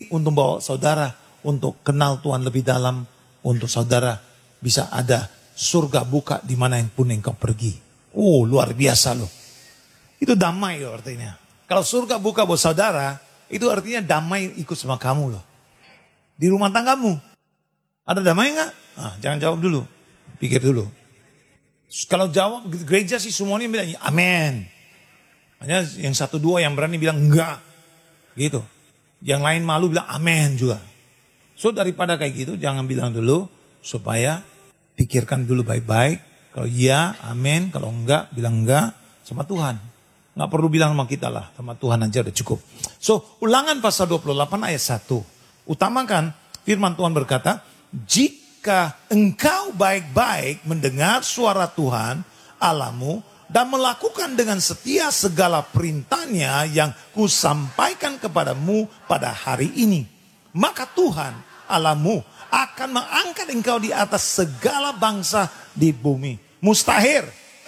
untuk bawa saudara untuk kenal Tuhan lebih dalam, untuk saudara bisa ada surga buka di mana pun engkau pergi. Oh, luar biasa loh. Itu damai loh artinya. Kalau surga buka buat saudara, itu artinya damai ikut sama kamu loh. Di rumah tanggamu, ada damai nggak? Nah, jangan jawab dulu, pikir dulu. Kalau jawab gereja sih semuanya bilang amin. Hanya yang satu dua yang berani bilang enggak, gitu. Yang lain malu bilang amin juga. So daripada kayak gitu jangan bilang dulu, supaya pikirkan dulu baik-baik. Kalau iya amin, kalau enggak bilang enggak sama Tuhan. Enggak perlu bilang sama kita lah, sama Tuhan aja udah cukup. So Ulangan pasal 28 ayat 1. Utamakan firman Tuhan berkata, jika engkau baik-baik mendengar suara Tuhan Allahmu dan melakukan dengan setia segala perintahnya yang kusampaikan kepadamu pada hari ini, maka Tuhan Allahmu akan mengangkat engkau di atas segala bangsa di bumi. Mustahil?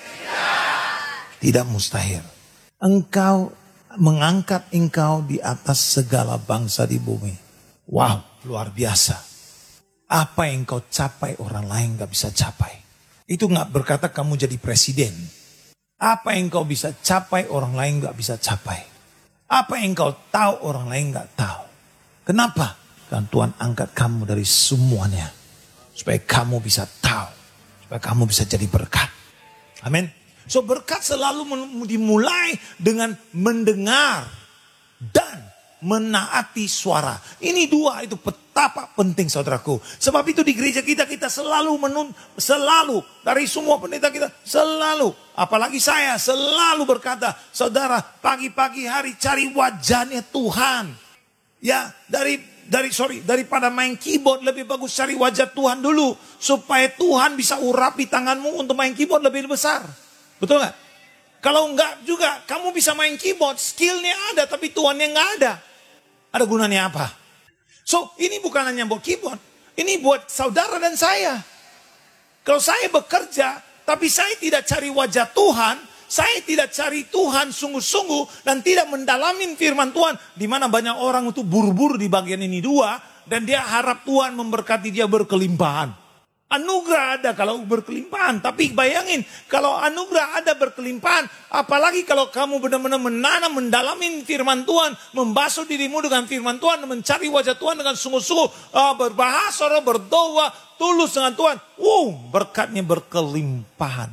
Tidak mustahil. Engkau mengangkat engkau di atas segala bangsa di bumi. Wow, luar biasa. Apa yang kau capai orang lain gak bisa capai. Itu gak berkata kamu jadi presiden. Apa yang kau bisa capai orang lain gak bisa capai. Apa yang kau tahu orang lain gak tahu. Kenapa? Karena Tuhan angkat kamu dari semuanya. Supaya kamu bisa tahu. Supaya kamu bisa jadi berkat. Amin. So berkat selalu dimulai dengan mendengar dan menaati suara. Ini dua itu betapa penting saudaraku. Sebab itu di gereja kita selalu selalu dari semua pendeta kita selalu, apalagi saya selalu berkata, saudara pagi-pagi hari cari wajahnya Tuhan. Ya daripada main keyboard lebih bagus cari wajah Tuhan dulu supaya Tuhan bisa urapi tanganmu untuk main keyboard lebih besar. Betul nggak? Kalau enggak juga kamu bisa main keyboard, skillnya ada tapi Tuhannya nggak ada. Ada gunanya apa? So ini bukan hanya buat keyboard, ini buat saudara dan saya. Kalau saya bekerja tapi saya tidak cari wajah Tuhan, saya tidak cari Tuhan sungguh-sungguh dan tidak mendalamin firman Tuhan, di mana banyak orang itu buru-buru di bagian ini dua dan dia harap Tuhan memberkati dia berkelimpahan. Anugerah ada kalau berkelimpahan, tapi bayangin kalau anugerah ada berkelimpahan, apalagi kalau kamu benar-benar menanam, mendalamin firman Tuhan, membasuh dirimu dengan firman Tuhan, mencari wajah Tuhan dengan sungguh-sungguh, berbahasa, berdoa, tulus dengan Tuhan. Berkatnya berkelimpahan.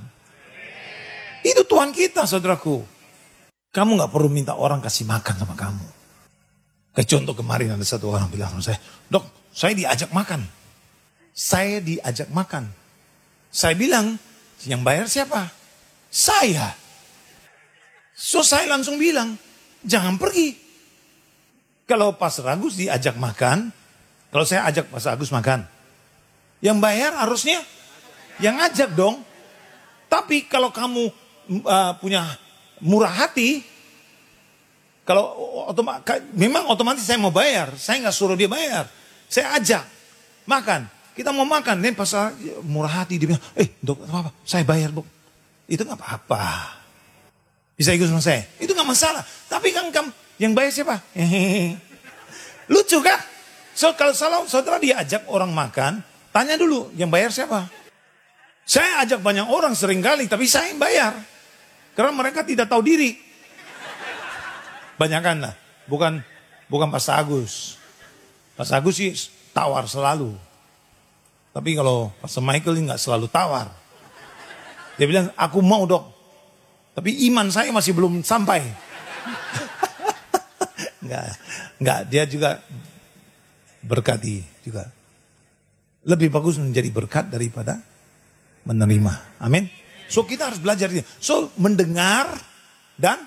Itu Tuhan kita, saudaraku. Kamu gak perlu minta orang kasih makan sama kamu. Kayak contoh kemarin ada satu orang bilang sama saya, dok, saya diajak makan. Saya diajak makan. Saya bilang, yang bayar siapa? Saya. So saya langsung bilang, jangan pergi. Kalau Pastor Agus diajak makan, kalau saya ajak Pastor Agus makan, yang bayar harusnya yang ngajak dong. Tapi kalau kamu punya murah hati, kalau memang otomatis saya mau bayar, saya nggak suruh dia bayar, saya ajak makan. Kita mau makan, nih pas murah hati dia bilang, dok, apa? Saya bayar dok. Itu nggak apa-apa. Bisa ikut sama saya? Itu nggak masalah. Tapi kan yang bayar siapa? Lucu kan? So kalau saudara diajak orang makan, tanya dulu, yang bayar siapa? Saya ajak banyak orang seringkali, tapi saya yang bayar. Karena mereka tidak tahu diri. Banyakan lah, bukan Pastor Agus. Pastor Agus sih tawar selalu. Tapi kalau Pastor Michael ini gak selalu tawar. Dia bilang, aku mau dok. Tapi iman saya masih belum sampai. Enggak, dia juga berkati juga. Lebih bagus menjadi berkat daripada menerima. Amin. So kita harus belajar. So mendengar dan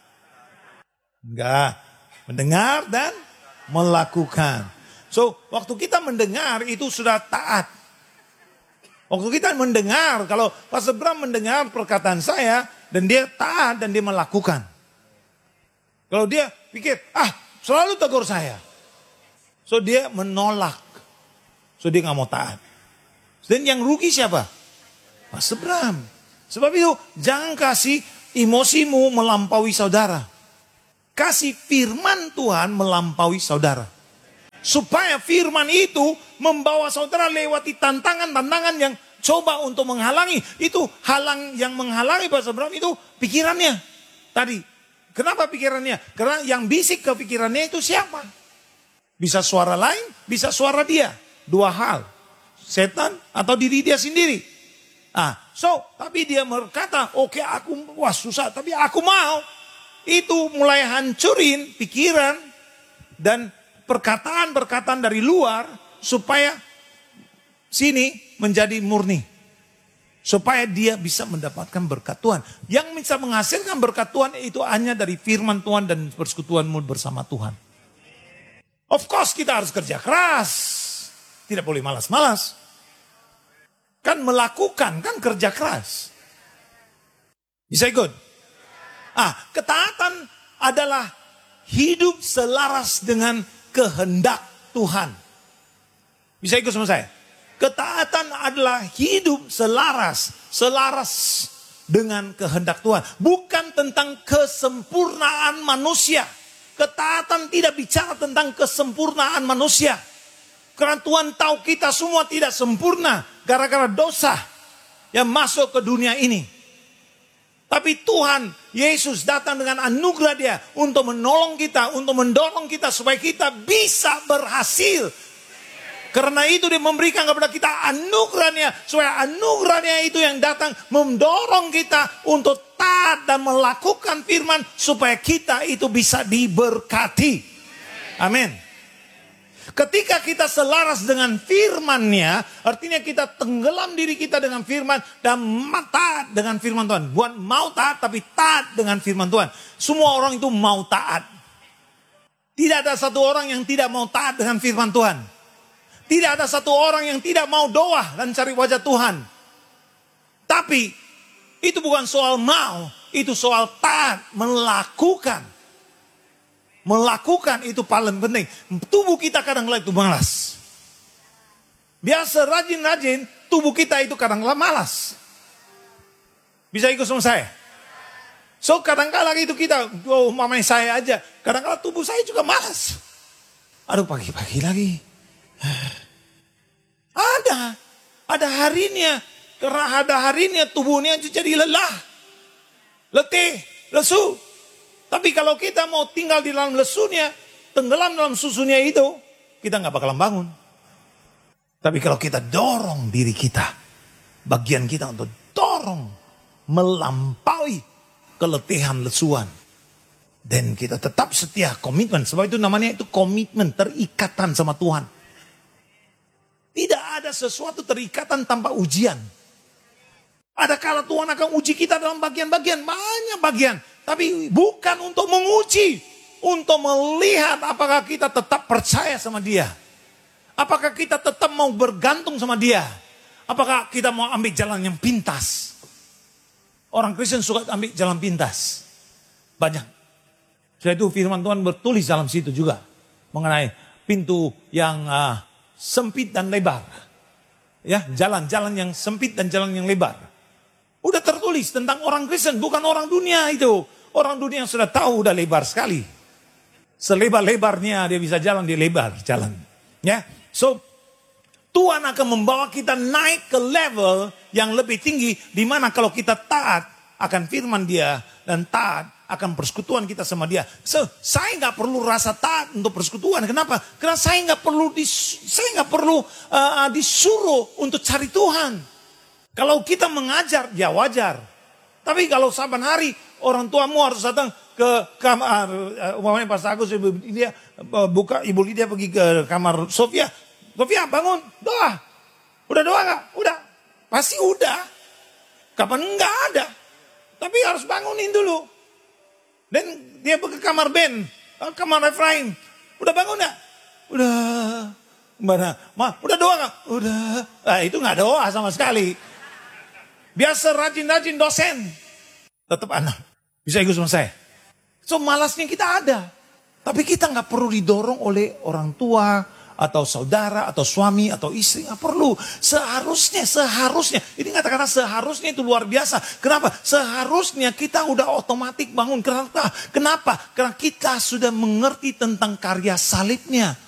mendengar dan melakukan. So waktu kita mendengar itu sudah taat. Waktu kita mendengar, kalau Pastor Bram mendengar perkataan saya, dan dia taat dan dia melakukan. Kalau dia pikir, selalu tegur saya. So dia menolak. So dia gak mau taat. Dan yang rugi siapa? Pastor Bram. Sebab itu, jangan kasih emosimu melampaui saudara. Kasih firman Tuhan melampaui saudara. Supaya firman itu membawa saudara lewati tantangan-tantangan yang coba untuk menghalangi. Itu yang menghalangi Pastor Bram itu pikirannya. Tadi, kenapa pikirannya? Karena yang bisik ke pikirannya itu siapa? Bisa suara lain, bisa suara dia. Dua hal. Setan atau diri dia sendiri. Tapi dia berkata, oke, aku susah, tapi aku mau. Itu mulai hancurin pikiran dan perkataan-perkataan dari luar supaya sini menjadi murni. Supaya dia bisa mendapatkan berkat Tuhan. Yang bisa menghasilkan berkat Tuhan itu hanya dari firman Tuhan dan persekutuanmu bersama Tuhan. Of course kita harus kerja keras. Tidak boleh malas-malas. Kan melakukan, kan kerja keras. Bisa ikut? Ketaatan adalah hidup selaras dengan kehendak Tuhan. Bisa ikut sama saya? Ketaatan adalah hidup selaras dengan kehendak Tuhan. Bukan tentang kesempurnaan manusia. Ketaatan tidak bicara tentang kesempurnaan manusia. Karena Tuhan tahu kita semua tidak sempurna gara-gara dosa yang masuk ke dunia ini. Tapi Tuhan Yesus datang dengan anugerah dia untuk menolong kita, untuk mendorong kita supaya kita bisa berhasil. Karena itu dia memberikan kepada kita anugerahnya, supaya anugerahnya itu yang datang mendorong kita untuk taat dan melakukan firman supaya kita itu bisa diberkati. Amin. Ketika kita selaras dengan firman-Nya, artinya kita tenggelam diri kita dengan firman dan taat dengan firman Tuhan. Bukan mau taat, tapi taat dengan firman Tuhan. Semua orang itu mau taat. Tidak ada satu orang yang tidak mau taat dengan firman Tuhan. Tidak ada satu orang yang tidak mau doa dan cari wajah Tuhan. Tapi itu bukan soal mau, itu soal taat, melakukan. Melakukan itu paling penting. Tubuh kita kadang-kadang itu malas. Biasa rajin-rajin, tubuh kita itu kadang-kadang malas. Bisa ikut sama saya? So kadang-kadang itu kita, mamanya saya aja. Kadang-kadang tubuh saya juga malas. Aduh pagi-pagi lagi. Ada harinya. Karena ada harinya tubuhnya jadi lelah. Letih, lesu. Tapi kalau kita mau tinggal di dalam lesunya, tenggelam dalam susunya itu, kita nggak bakalan bangun. Tapi kalau kita dorong diri kita, bagian kita untuk dorong, melampaui keletihan lesuan. Dan kita tetap setia, komitmen. Sebab itu namanya itu komitmen, terikatan sama Tuhan. Tidak ada sesuatu terikatan tanpa ujian. Ada kala Tuhan akan uji kita dalam bagian-bagian, banyak bagian. Tapi bukan untuk menguji, untuk melihat apakah kita tetap percaya sama Dia. Apakah kita tetap mau bergantung sama Dia. Apakah kita mau ambil jalan yang pintas. Orang Kristen suka ambil jalan pintas. Banyak. Setelah itu firman Tuhan bertulis dalam situ juga. Mengenai pintu yang sempit dan lebar. Ya, jalan-jalan yang sempit dan jalan yang lebar. Udah tertulis tentang orang Kristen, bukan orang dunia itu. Orang dunia yang sudah tahu udah lebar sekali. Selebar-lebarnya dia bisa jalan, dia lebar jalan. Ya, so Tuhan akan membawa kita naik ke level yang lebih tinggi. Di mana kalau kita taat akan firman Dia dan taat akan persekutuan kita sama Dia. So, saya nggak perlu rasa taat untuk persekutuan. Kenapa? Karena saya nggak perlu disuruh untuk cari Tuhan. Kalau kita mengajar, ya wajar. Tapi kalau saban hari orang tuamu harus datang ke kamar, umpamanya Pak Agus, Ibu Lydia pergi ke kamar Sofia. Sofia bangun, doa. Udah doa gak? Udah. Pasti udah. Kapan enggak ada. Tapi harus bangunin dulu. Dan dia pergi ke kamar Ben, kamar Efraim. Udah bangun gak? Udah. Mana? Udah doa gak? Udah. Itu gak doa sama sekali. Biasa rajin-rajin dosen. Tetap anak. Bisa ikut sama saya. So malasnya kita ada. Tapi kita gak perlu didorong oleh orang tua, atau saudara, atau suami, atau istri. Gak perlu. Seharusnya. Ini kata-kata seharusnya itu luar biasa. Kenapa? Seharusnya kita udah otomatis bangun. Kenapa? Karena kita sudah mengerti tentang karya salibnya.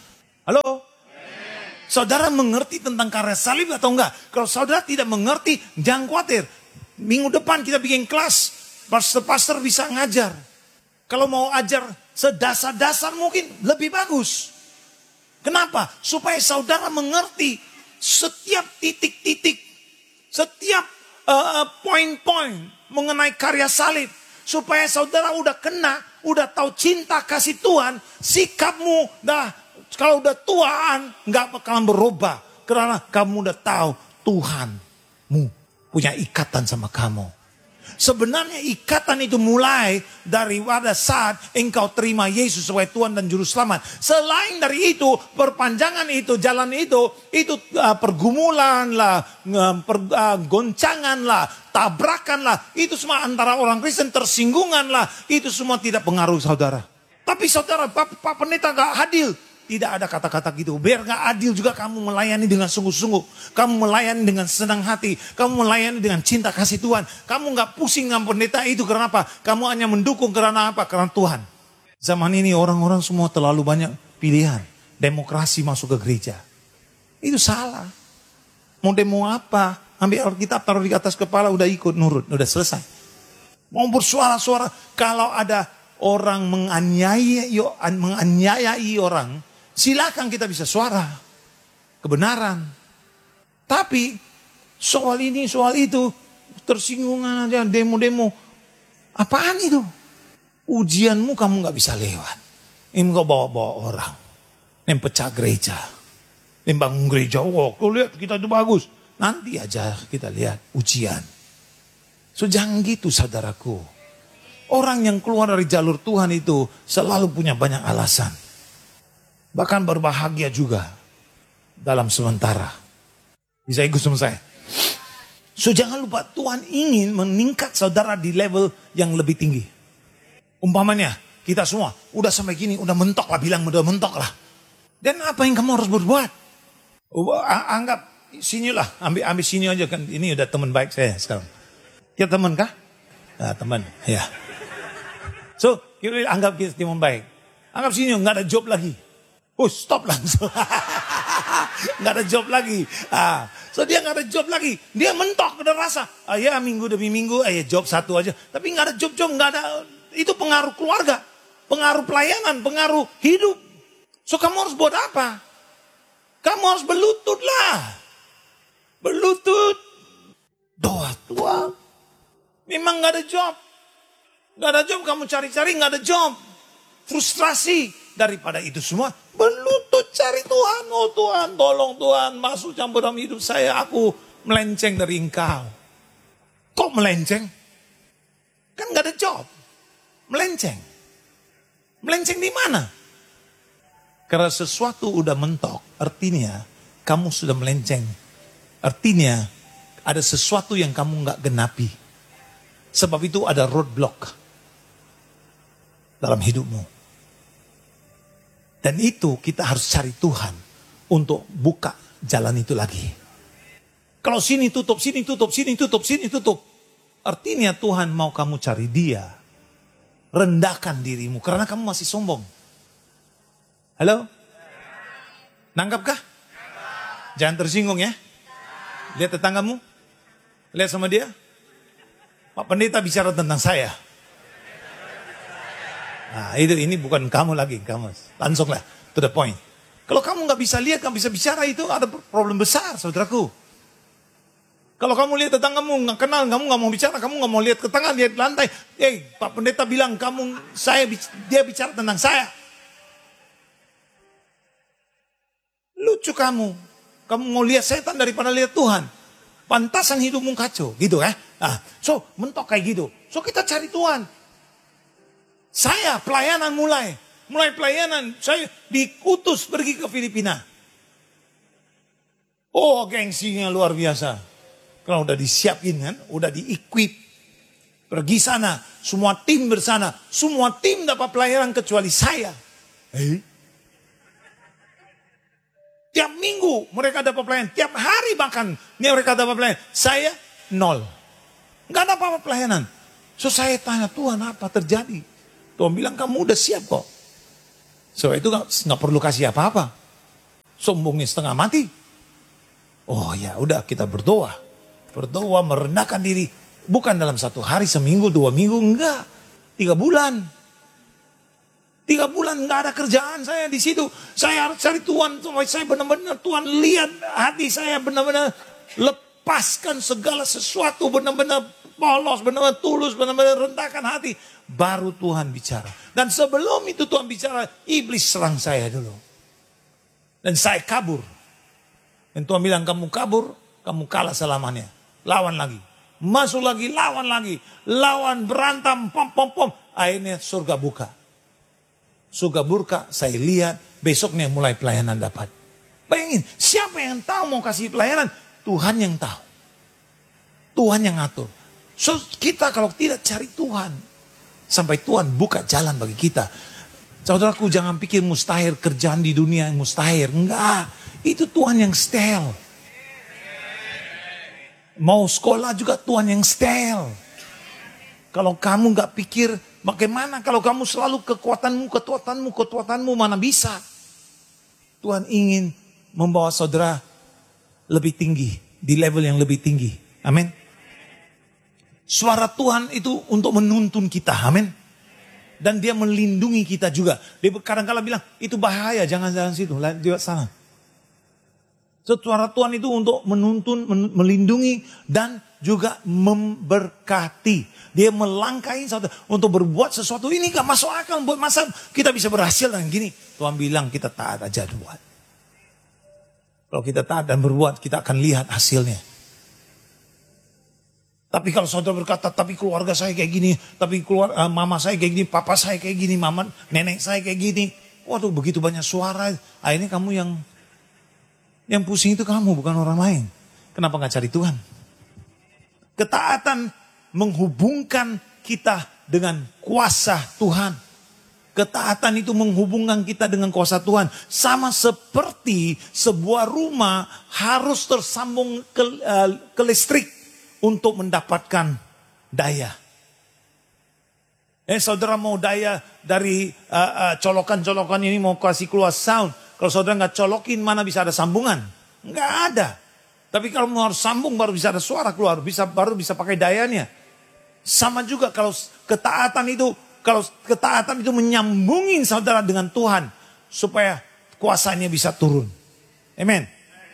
Halo? Saudara mengerti tentang karya salib atau enggak? Kalau saudara tidak mengerti, jangan khawatir. Minggu depan kita bikin kelas. Pastor bisa ngajar. Kalau mau ajar sedasar-dasar mungkin lebih bagus. Kenapa? Supaya saudara mengerti setiap titik-titik, setiap poin-poin mengenai karya salib. Supaya saudara udah kena, udah tahu cinta kasih Tuhan, sikapmu kalau udah tuaan nggak bakalan berubah. Karena kamu udah tahu Tuhanmu punya ikatan sama kamu. Sebenarnya ikatan itu mulai dari pada saat engkau terima Yesus sebagai Tuhan dan Juru Selamat. Selain dari itu, perpanjangan itu, jalan itu pergumulan lah, goncangan lah, tabrakan lah. Itu semua antara orang Kristen, tersinggungan lah. Itu semua tidak pengaruh saudara. Tapi saudara, Pak Pendeta gak adil. Tidak ada kata-kata gitu. Biar gak adil juga kamu melayani dengan sungguh-sungguh. Kamu melayani dengan senang hati. Kamu melayani dengan cinta kasih Tuhan. Kamu gak pusing dengan pendeta itu. Karena apa? Kamu hanya mendukung karena apa? Karena Tuhan. Zaman ini orang-orang semua terlalu banyak pilihan. Demokrasi masuk ke gereja. Itu salah. Mau demo apa? Ambil Alkitab taruh di atas kepala. Udah ikut nurut. Udah selesai. Mau bersuara-suara. Kalau ada orang menganiayai orang. Silakan kita bisa suara kebenaran. Tapi soal ini soal itu tersinggungan aja, demo-demo. Apaan itu? Ujianmu kamu gak bisa lewat. Ini kau bawa-bawa orang. Yang pecah gereja. Yang bangun gereja. Oh, kau lihat kita itu bagus. Nanti aja kita lihat ujian. So jangan gitu saudaraku. Orang yang keluar dari jalur Tuhan itu selalu punya banyak alasan. Bahkan berbahagia juga dalam sementara. Bisa ikut sama saya? So jangan lupa Tuhan ingin meningkat saudara di level yang lebih tinggi. Umpamanya kita semua udah sampai gini, udah mentok lah, bilang udah mentok lah. Dan apa yang kamu harus berbuat? Anggap sini lah, ambil sini aja kan. Ini udah teman baik saya sekarang. Kita teman kah? Nah, teman, ya. So kita anggap kita teman baik. Anggap sini nggak ada job lagi. Oh stop langsung. Gak ada job lagi. So dia gak ada job lagi. Dia mentok udah rasa. Ya minggu demi minggu. Job satu aja. Tapi gak ada job. Gak ada. Itu pengaruh keluarga. Pengaruh pelayanan. Pengaruh hidup. So kamu harus buat apa? Kamu harus berlutut lah. Berlutut. Doa Tuhan. Memang gak ada job. Gak ada job. Kamu cari-cari gak ada job. Frustrasi. Daripada itu semua, berlutut cari Tuhan. Oh Tuhan, tolong Tuhan, masuk campur dalam hidup saya. Aku melenceng dari Engkau. Kok melenceng? Kan gak ada job. Melenceng. Melenceng di mana? Karena sesuatu udah mentok, artinya kamu sudah melenceng. Artinya ada sesuatu yang kamu gak genapi. Sebab itu ada roadblock dalam hidupmu. Dan itu kita harus cari Tuhan untuk buka jalan itu lagi. Kalau sini tutup, sini tutup, sini tutup, sini tutup. Artinya Tuhan mau kamu cari Dia. Rendahkan dirimu karena kamu masih sombong. Halo? Nangkapkah? Jangan tersinggung ya. Lihat tetanggamu. Lihat sama dia. Pak Pendeta bicara tentang saya. Nah ini bukan kamu lagi, kamu langsung lah to the point. Kalau kamu gak bisa lihat, gak bisa bicara, itu ada problem besar saudaraku. Kalau kamu lihat tetanggamu gak kenal, kamu gak mau bicara, kamu gak mau lihat ke tengah, lihat lantai. Pak Pendeta bilang dia bicara tentang saya. Lucu kamu mau lihat setan daripada lihat Tuhan. Pantasan hidupmu kacau gitu ya. So mentok kayak gitu. So kita cari Tuhan. Saya pelayanan mulai pelayanan, saya diutus pergi ke Filipina. Oh gengsinya luar biasa. Kalau udah disiapin kan, udah di-equip. Pergi sana, semua tim bersana. Semua tim dapat pelayanan kecuali saya. Tiap minggu mereka dapat pelayanan. Tiap hari bahkan mereka dapat pelayanan. Saya nol. Gak ada apa-apa pelayanan. So saya tanya Tuhan apa terjadi? Tuhan bilang kamu udah siap kok. So itu gak perlu kasih apa-apa. Sombongnya setengah mati. Oh ya udah, kita berdoa. Berdoa merendahkan diri. Bukan dalam 1 hari, seminggu, 2 minggu, enggak. 3 bulan. 3 bulan nggak ada kerjaan saya di situ. Saya harus cari Tuhan. Saya benar-benar Tuhan lihat hati saya benar-benar lepaskan segala sesuatu. Benar-benar polos, benar-benar tulus, benar-benar rendahkan hati. Baru Tuhan bicara. Dan sebelum itu Tuhan bicara, iblis serang saya dulu. Dan saya kabur. Dan Tuhan bilang, kamu kabur, kamu kalah selamanya. Lawan lagi. Masuk lagi, lawan lagi. Lawan, berantam, pom. Akhirnya surga buka. Surga buka, saya lihat, besoknya mulai pelayanan dapat. Bayangin, siapa yang tahu mau kasih pelayanan? Tuhan yang tahu. Tuhan yang ngatur. So, kita kalau tidak cari Tuhan, sampai Tuhan buka jalan bagi kita. Saudaraku, jangan pikir mustahil kerjaan di dunia yang mustahil. Enggak, itu Tuhan yang setel. Mau sekolah juga Tuhan yang setel. Kalau kamu gak pikir, bagaimana kalau kamu selalu kekuatanmu, mana bisa. Tuhan ingin membawa saudara lebih tinggi, di level yang lebih tinggi. Amin. Suara Tuhan itu untuk menuntun kita, amin. Dan dia melindungi kita juga. Dia kadang-kadang bilang, itu bahaya, jangan jalan situ, lewat sana. Suara Tuhan itu untuk menuntun, melindungi, dan juga memberkati. Dia melangkahi untuk berbuat sesuatu. Ini gak masuk akal, buat masa kita bisa berhasil dengan gini. Tuhan bilang kita taat aja buat. Kalau kita taat dan berbuat, kita akan lihat hasilnya. Tapi kalau saudara berkata, tapi keluarga saya kayak gini, tapi mama saya kayak gini, papa saya kayak gini, nenek saya kayak gini. Waduh, begitu banyak suara. Akhirnya kamu yang pusing itu kamu, bukan orang lain. Kenapa gak cari Tuhan? Ketaatan menghubungkan kita dengan kuasa Tuhan. Ketaatan itu menghubungkan kita dengan kuasa Tuhan. Sama seperti sebuah rumah harus tersambung ke listrik untuk mendapatkan daya. Saudara mau daya dari colokan-colokan ini mau kasih keluar sound. Kalau saudara nggak colokin, mana bisa ada sambungan? Nggak ada. Tapi kalau mau harus sambung baru bisa ada suara keluar, baru bisa pakai dayanya. Sama juga kalau ketaatan itu menyambungin saudara dengan Tuhan supaya kuasanya bisa turun. Amen.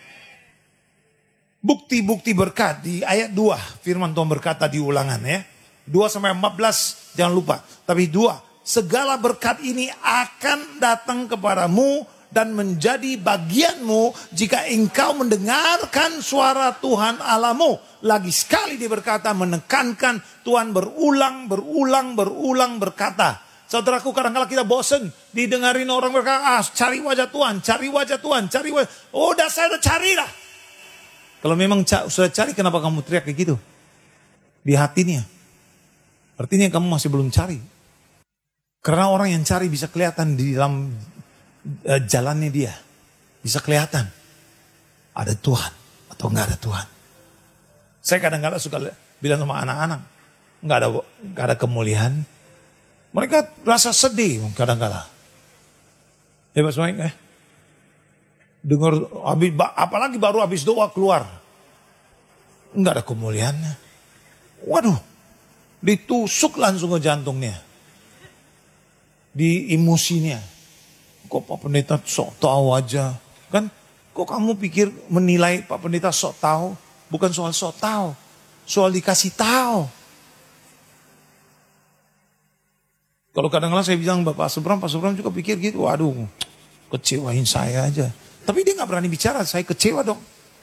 Bukti-bukti berkat di ayat 2 firman Tuhan berkata di Ulangan ya. 2-14 jangan lupa. Tapi 2, segala berkat ini akan datang kepadamu dan menjadi bagianmu jika engkau mendengarkan suara Tuhan Allahmu. Lagi sekali dia berkata, menekankan, Tuhan berulang berkata. Saudaraku, kadang-kadang kita bosan didengarin orang berkata, cari wajah Tuhan, cari wajah Tuhan, cari wajah. Oh, udah saya udah carilah. Kalau memang sudah cari, kenapa kamu teriak kayak gitu? Di hatinya. Artinya kamu masih belum cari. Karena orang yang cari bisa kelihatan di dalam jalannya dia. Bisa kelihatan. Ada Tuhan atau enggak ada Tuhan. Saya kadang-kadang suka bilang sama anak-anak. Enggak ada kemuliaan. Mereka rasa sedih kadang-kadang. Ya Mas Mike, dengar apalagi baru habis doa keluar. Enggak ada kemuliaannya. Waduh, ditusuk langsung ke jantungnya. Di emosinya. Kok Pak Pendeta sok tahu aja. Kan kok kamu pikir menilai Pak Pendeta sok tahu? Bukan soal sok tahu. Soal dikasih tahu. Kalau kadang-kadang saya bilang Pak Subram juga pikir gitu. Waduh, kecewain saya aja. Tapi dia gak berani bicara, saya kecewa dong.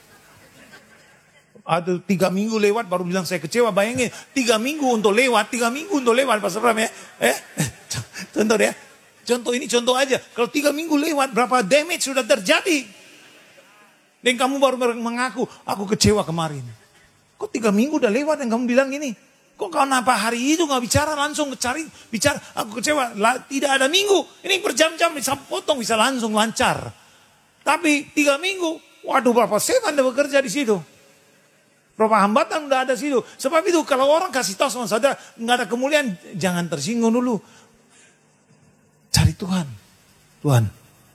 Ada 3 minggu lewat baru bilang saya kecewa. Bayangin 3 minggu untuk lewat Pak Subram ya. Contoh ya. Contoh aja. Kalau 3 minggu lewat berapa damage sudah terjadi. Dan kamu baru mengaku, aku kecewa kemarin. Kok 3 minggu udah lewat dan kamu bilang gini. Kok kenapa hari itu gak bicara langsung bicara. Aku kecewa. Tidak ada minggu. Ini berjam-jam bisa potong bisa langsung lancar. Tapi 3 minggu. Waduh, berapa setan udah bekerja di situ. Berapa hambatan udah ada di situ. Sebab itu kalau orang kasih tahu sama saudara gak ada kemuliaan. Jangan tersinggung dulu. Cari Tuhan. Tuhan,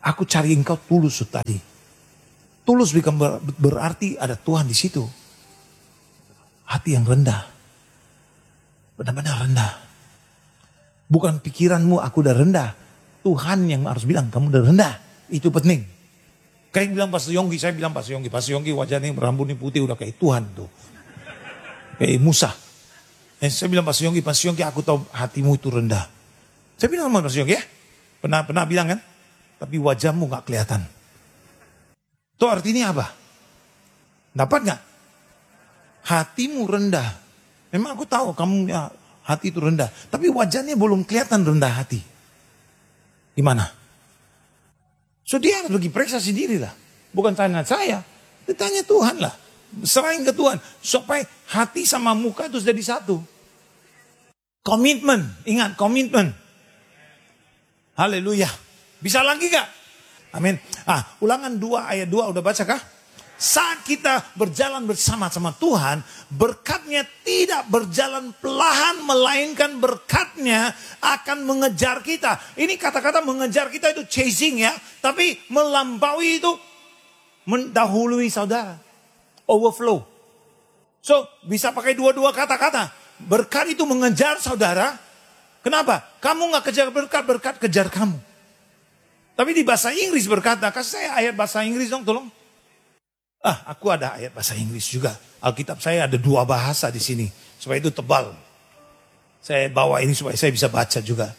Aku cari engkau tulus tadi. Tulus bukan berarti ada Tuhan di situ. Hati yang rendah. Benar-benar rendah. Bukan pikiranmu aku udah rendah. Tuhan yang harus bilang kamu udah rendah. Itu penting. Kayak bilang Pastor Yonggi, saya bilang Pastor Yonggi wajahnya berambutnya putih udah kayak Tuhan tuh. Kayak Musa. Saya bilang Pastor Yonggi aku tahu hatimu itu rendah. Saya bilang sama Pastor Yonggi ya. Pernah bilang kan. Tapi wajahmu gak kelihatan. Itu artinya apa? Dapat gak? Hatimu rendah. Memang aku tahu kamu ya, hati itu rendah. Tapi wajahnya belum kelihatan rendah hati. Gimana? So dia harus pergi periksa sendiri lah. Bukan tanya saya. Ditanya Tuhan lah. Serahin ke Tuhan. Supaya hati sama muka itu jadi satu. Komitmen. Ingat komitmen. Haleluya. Bisa lagi gak? Amin. Ulangan 2 ayat 2 udah baca kah? Saat kita berjalan bersama-sama Tuhan, berkatnya tidak berjalan perlahan, melainkan berkatnya akan mengejar kita. Ini kata-kata mengejar kita itu chasing ya. Tapi melampaui itu mendahului saudara. Overflow. So bisa pakai dua-dua kata-kata. Berkat itu mengejar saudara. Kenapa? Kamu gak kejar berkat, berkat kejar kamu. Tapi di bahasa Inggris berkata, kasih saya ayat bahasa Inggris dong tolong. Aku ada ayat bahasa Inggris juga. Alkitab saya ada 2 bahasa di sini. Supaya itu tebal. Saya bawa ini supaya saya bisa baca juga.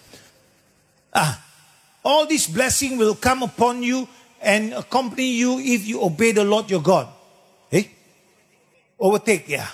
All this blessing will come upon you and accompany you if you obey the Lord your God. Overtake ya.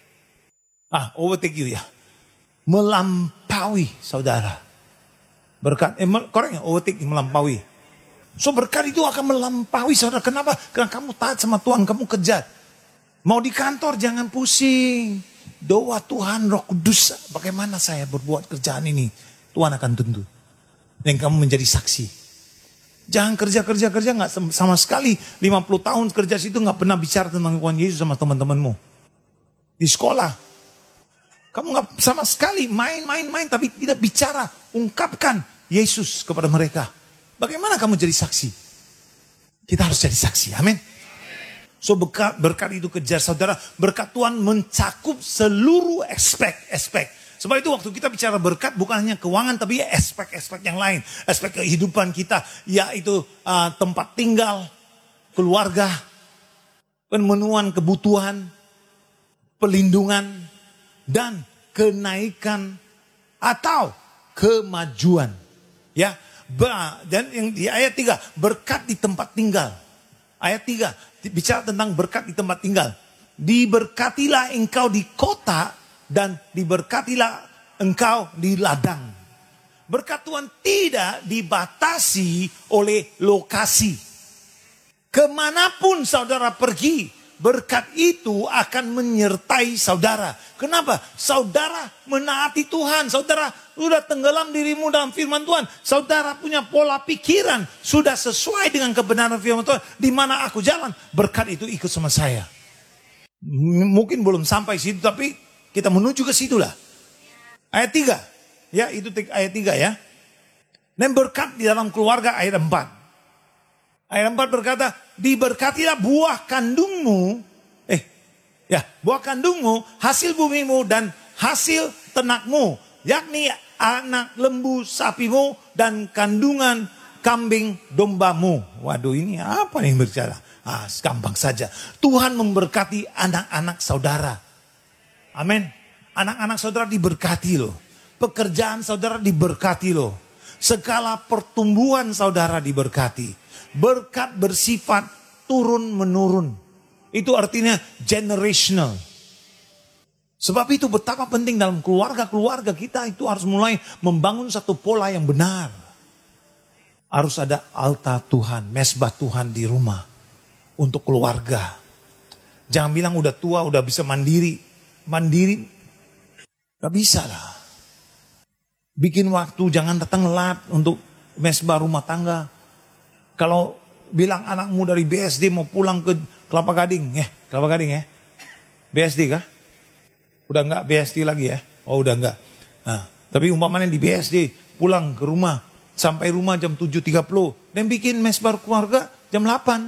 Overtake you ya. Melampaui saudara. Berkat, korek ya, overtake melampaui. So berkat itu akan melampaui saudara. Kenapa? Karena kamu taat sama Tuhan, kamu kejar. Mau di kantor jangan pusing. Doa Tuhan Roh Kudus, bagaimana saya berbuat kerjaan ini. Tuhan akan tuntut. Dan kamu menjadi saksi. Jangan kerja gak sama sekali. 50 tahun kerja situ gak pernah bicara tentang Tuhan Yesus sama teman-temanmu. Di sekolah. Kamu gak sama sekali main tapi tidak bicara. Ungkapkan Yesus kepada mereka. Bagaimana kamu jadi saksi? Kita harus jadi saksi, amin. So berkat itu kejar saudara. Berkat Tuhan mencakup seluruh aspek. Sebab itu waktu kita bicara berkat bukan hanya keuangan tapi aspek-aspek yang lain. Aspek kehidupan kita yaitu tempat tinggal, keluarga, pemenuhan kebutuhan, pelindungan, dan kenaikan atau kemajuan. Ya. Dan yang di ayat 3, berkat di tempat tinggal. Ayat 3, bicara tentang berkat di tempat tinggal. Diberkatilah engkau di kota dan diberkatilah engkau di ladang. Berkat Tuhan tidak dibatasi oleh lokasi. Kemanapun saudara pergi, berkat itu akan menyertai saudara. Kenapa? Saudara menaati Tuhan. Saudara sudah tenggelam dirimu dalam firman Tuhan. Saudara punya pola pikiran. Sudah sesuai dengan kebenaran firman Tuhan. Di mana aku jalan, berkat itu ikut sama saya. Mungkin belum sampai situ, tapi kita menuju ke situ lah. Ayat 3. Ya, itu ayat 3 ya. Dan berkat di dalam keluarga ayat 4. Ayat 4 berkata, diberkatilah buah kandungmu. Buah kandungmu, hasil bumimu dan hasil ternakmu. Yakni anak lembu sapimu dan kandungan kambing dombamu. Waduh, ini apa yang berbicara? Gampang saja. Tuhan memberkati anak-anak saudara. Amin. Anak-anak saudara diberkati loh. Pekerjaan saudara diberkati loh. Segala pertumbuhan saudara diberkati. Berkat bersifat turun-menurun. Itu artinya generational. Sebab itu betapa penting dalam keluarga-keluarga kita itu harus mulai membangun satu pola yang benar. Harus ada altar Tuhan, mesbah Tuhan di rumah. Untuk keluarga. Jangan bilang udah tua, udah bisa mandiri. Mandiri, gak bisa lah. Bikin waktu, jangan datang telat untuk mesbah rumah tangga. Kalau bilang anakmu dari BSD mau pulang ke Kelapa Gading, Kelapa Gading ya. BSD kah? Udah enggak BSD lagi ya? Oh udah enggak. Tapi umpamanya di BSD pulang ke rumah, sampai rumah jam 7.30. Dan bikin mes baru keluarga jam 8.